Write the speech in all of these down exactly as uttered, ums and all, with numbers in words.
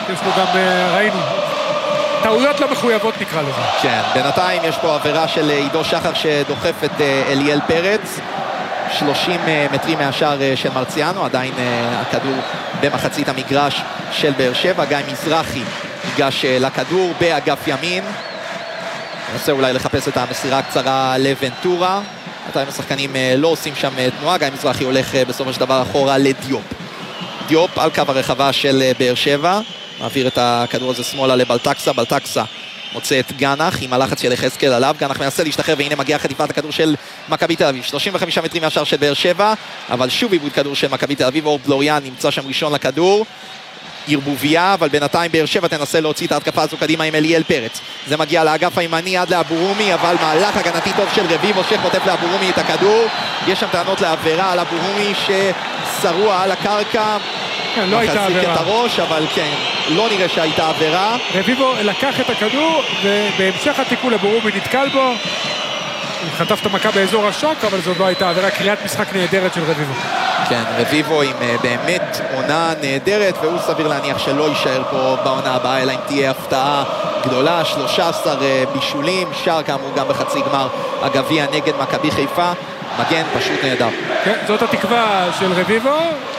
יש לו גם, ראינו, טעויות לא מחויבות נקרא לזה. כן, בינתיים יש פה עבירה של עידו שחר שדוחף את אליאל פרץ, שלושים מטרים מהשאר של מרציאנו, עדיין הכדור במחצית המגרש של באר שבע, גיא מזרחי ניגש לכדור באגף ימין, ננסה אולי לחפש את המסירה הקצרה לוונטורה, עדיין השחקנים לא עושים שם תנועה, גיא מזרחי הולך בסופו של דבר אחורה לדיופ. דיופ על קו הרחבה של באר שבע, מעביר את הכדור הזה שמאלה לבלטקסה, בלטקסה מוצא את גנח עם הלחץ של חזקאל עליו, גנח מנסה להשתחרר והנה מגיע חטיפת הכדור של מכבי תל אביב, שלושים וחמישה מטרים מהשאר של באר שבע, אבל שוב איבוד כדור של מכבי תל אביב, אור בלוריאן נמצא שם ראשון לכדור, ערבוביה, אבל בינתיים באר שבע תנסה להוציא את ההתקפה הזו קדימה עם אליאל פרץ, זה מגיע לאגף הימני עד לאבורומי, אבל מהלך הגנתי טוב של רביבו שחוטף לאבורומי את הכדור, יש שם טענות לעבירה על אבורומי ששרוע על הקרקע, כן, לא הייתה עבירה. את הראש, אבל כן, לא נראה שהייתה עבירה. רביבו לקח את הכדור, ובהמשך התיקול אבורומי נתקל בו. הוא חטף את המכה באזור השוק, אבל זאת לא הייתה עבירה, קריאת משחק נהדרת של רביבו. כן, רביבו עם באמת עונה נהדרת, והוא סביר להניח שלא יישאר פה בעונה הבאה, אלא אם תהיה הפתעה גדולה, שלושה עשר בישולים, שער כאמור גם בחצי גמר הגביע נגד מכבי חיפה, מגן פשוט נהדר. כן, זאת התקווה של רביבו.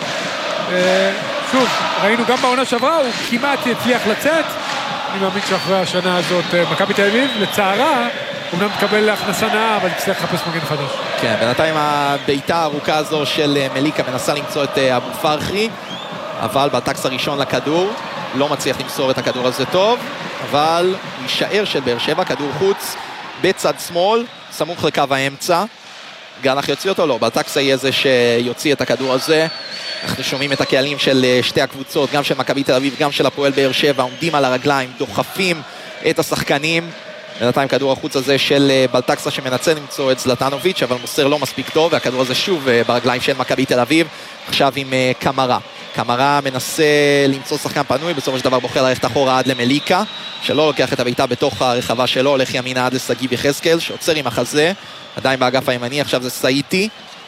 שוב, ראינו גם בעונה שעברה, הוא כמעט הצליח לצאת. אני מאמין שאחרי השנה הזאת מכבי תל אביב, לצערה, הוא גם מקבל להכנסה נאה, אבל יצליח לחפש מגן חדש. כן, בינתיים הביתה הארוכה הזו של מליקה מנסה למצוא את אבו פרחי, אבל בטקס הראשון לכדור, לא מצליח למסור את הכדור הזה טוב, אבל יישאר של באר שבע, כדור חוץ בצד שמאל, סמוך לקו האמצע. גנח יוציא אותו? לא, בטקס יהיה זה שיוציא את הכדור הזה. אנחנו שומעים את הקהלים של שתי הקבוצות, גם של מכבי תל אביב, גם של הפועל באר שבע, עומדים על הרגליים, דוחפים את השחקנים. בינתיים כדור החוץ הזה של בלטקסה שמנצל למצוא את זלטנוביץ', אבל מוסר לא מספיק טוב, והכדור הזה שוב ברגליים של מכבי תל אביב, עכשיו עם קמרה. קמרה מנסה למצוא שחקן פנוי, בסופו של דבר בוחר ללכת אחורה עד למליקה, שלא לוקח את הביתה בתוך הרחבה שלו, הולך ימינה עד לסגיב יחזקאל, שעוצר עם החזה, עדיין באגף הימני, עכשיו זה סאיטי.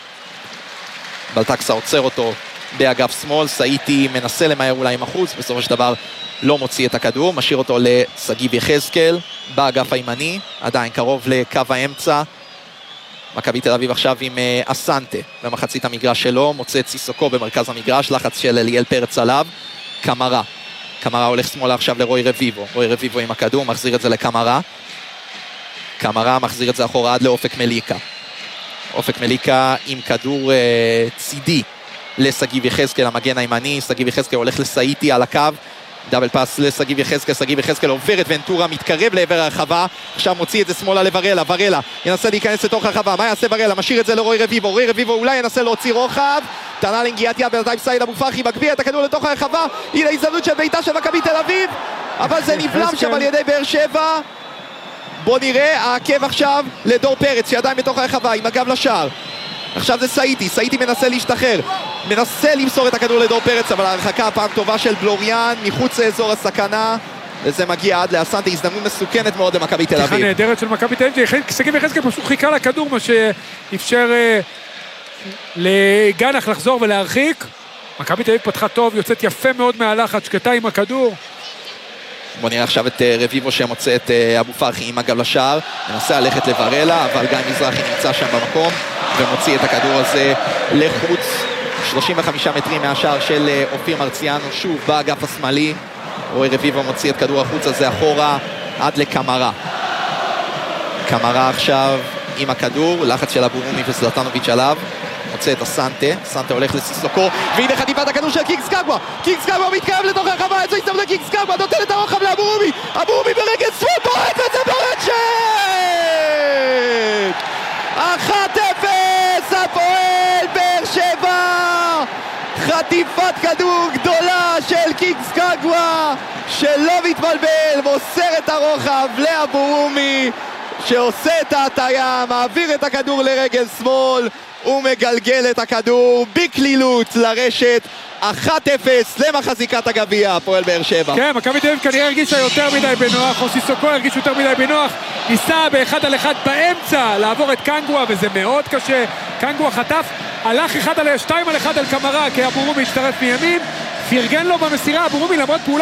בלטקסה עוצר אותו באגף שמאל, סאיטי מנסה למהר אולי מחוץ, בסופו של דבר לא מוציא את הכדור, משאיר אותו לסגיב יחזקאל באגף הימני, עדיין קרוב לקו האמצע. מכבי תל אביב עכשיו עם אסנטה במחצית המגרש שלו, מוצא את סיסוקו במרכז המגרש, לחץ של אליאל פרץ עליו, קמרה. קמרה הולך שמאלה עכשיו לרוי רביבו, רוי רביבו עם הכדור, מחזיר את זה לקמרה. קמרה מחזיר את זה אחורה עד לאופק מליקה. אופק מליקה עם כדור אה, צידי לסגיב יחזקאל, המגן הימני, סגיב יחזקאל הולך לסאיטי על הקו, דאבל פס לסגיב יחזקאל, סגיב יחזקאל עובר את ונטורה, מתקרב לעבר הרחבה, עכשיו מוציא את זה שמאלה לברלה, ורלה ינסה להיכנס לתוך הרחבה, מה יעשה ורלה? משאיר את זה לרוי רביבו, רוי רביבו אולי ינסה להוציא רוחב, טענה לנגיעת יד, בינתיים סעיד אבו פרחי מגביה את הכדור לתוך הרחבה, הנה הזדמנות של ביתה של מכבי תל אביב, אבל זה נבלם שם על ידי באר שבע. בוא נראה, העקב עכשיו לדור פרץ שעדיין בתוך הרחבה עם הגב לשער, עכשיו זה סאיטי, סאיטי מנסה להשתחרר, מנסה למסור את הכדור לדור פרץ, אבל ההרחקה הפעם טובה של בלוריאן מחוץ לאזור הסכנה, וזה מגיע עד לאסנטה, הזדמנות מסוכנת מאוד למכבי תל אביב. פתיחה נהדרת של מכבי תל אביב, סגיב יחזקאל פשוט חיכה לכדור, מה שאפשר לגנח לחזור ולהרחיק. מכבי תל אביב פתחה טוב, יוצאת יפה מאוד מהלחץ, שקטה עם הכדור. בוא נראה עכשיו את רביבו שמוצא את אבו פרחי עם הגב לשער, מנסה ללכת לברלה, אבל גיא מזרחי נמצא שם במקום ומוציא את הכדור הזה לחוץ, שלושים וחמישה מטרים מהשער של אופיר מרציאנו, שוב באגף השמאלי. רוי רביבו מוציא את כדור החוץ הזה אחורה עד לקמרה. קמרה עכשיו עם הכדור, לחץ של אבורומי וזלטנוביץ' עליו, מוצא את אסנטה, אסנטה הולך לסיסוקו, והנה חטיפת הכדור של קינגס קאגווה, קינגס קאגווה מתקרב לתוך הרחבה, איזו הזדמנות לקינגס קאגווה, נותן את הרוחב לאבורומי, אבורומי ברגל שמאל, בועט וזה ברשת! אחת אפס, הפועל באר שבע! חטיפת כדור גדולה של קינגס קאגווה, שלא מתבלבל, מוסר את הרוחב לאבורומי, שעושה את ההטיה, מעביר את הכדור לרגל שמאל, הוא מגלגל את הכדור בקלילות לרשת. אחת אפס למחזיקת הגביע, הפועל באר שבע. כן, מכבי תל אביב כנראה הרגישה יותר מדי בנוח, או סיסוקו הרגיש יותר מדי בנוח, ניסה באחד על אחד באמצע לעבור את קנגווה, וזה מאוד קשה. קנגווה חטף, הלך אחד על שתיים על אחד על קמרה, כי אבורומי הצטרף מימין, פרגן לו במסירה, אבורומי למרות פעולה